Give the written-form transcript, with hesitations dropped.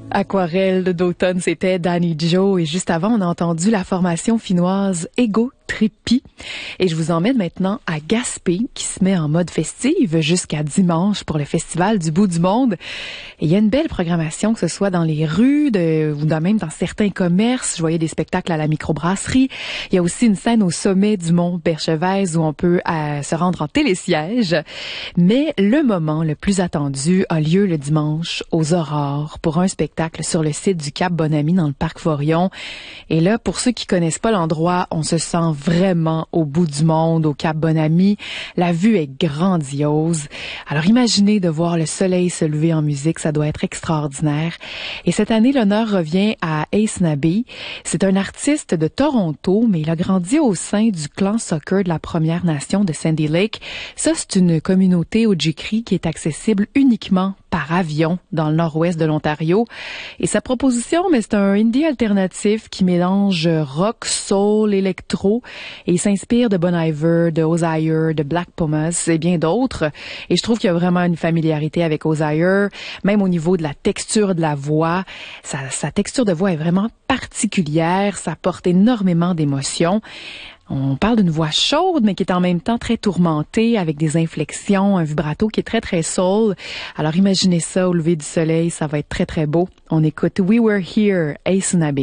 Aquarelle d'automne, c'était Danny Joe. Et juste avant, on a entendu la formation finnoise Ego Trippi. Et je vous emmène maintenant à Gaspé, qui se met en mode festive jusqu'à dimanche pour le Festival du bout du monde. Et il y a une belle programmation, que ce soit dans les rues ou même dans certains commerces. Je voyais des spectacles à la microbrasserie. Il y a aussi une scène au sommet du mont Berchevèze où on peut se rendre en télésiège. Mais le moment le plus attendu a lieu le dimanche aux Aurores pour un spectacle sur le site du Cap Bonami dans le parc Forillon. Et là, pour ceux qui connaissent pas l'endroit, on se sent vraiment au bout du monde, au Cap Bonami. La vue est grandiose. Alors imaginez de voir le soleil se lever en musique, ça doit être extraordinaire. Et cette année, l'honneur revient à Ace Nabi. C'est un artiste de Toronto, mais il a grandi au sein du clan soccer de la Première Nation de Sandy Lake. Ça, c'est une communauté Ojibwe qui est accessible uniquement par avion dans le nord-ouest de l'Ontario. Et sa proposition, mais c'est un indie alternatif qui mélange rock, soul, électro, et il s'inspire de Bon Iver, de Osier, de Black Pumas et bien d'autres. Et je trouve qu'il y a vraiment une familiarité avec Osier, même au niveau de la texture de la voix. Sa texture de voix est vraiment particulière, ça porte énormément d'émotions. On parle d'une voix chaude, mais qui est en même temps très tourmentée, avec des inflexions, un vibrato qui est très, très soul. Alors imaginez ça au lever du soleil, ça va être très, très beau. On écoute We Were Here, Ace Nabi.